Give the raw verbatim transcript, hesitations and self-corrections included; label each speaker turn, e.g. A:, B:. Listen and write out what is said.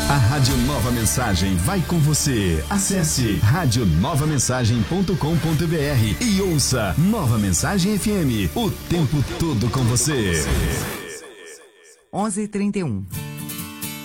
A: A Rádio Nova Mensagem vai com você. Acesse rádio nova mensagem ponto com ponto br e ouça Nova Mensagem F M, o tempo todo com você.
B: onze e trinta e um.